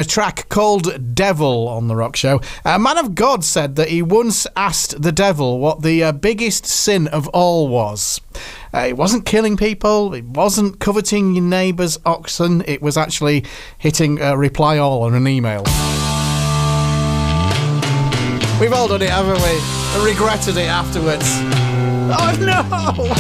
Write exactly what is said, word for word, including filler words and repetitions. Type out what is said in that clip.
track called Devil on The Rock Show. A man of God said that he once asked the devil what the uh, biggest sin of all was. Uh, it wasn't killing people, it wasn't coveting your neighbour's oxen, it was actually hitting a reply all on an email. We've all done it, haven't we? Regretted it afterwards. Oh no!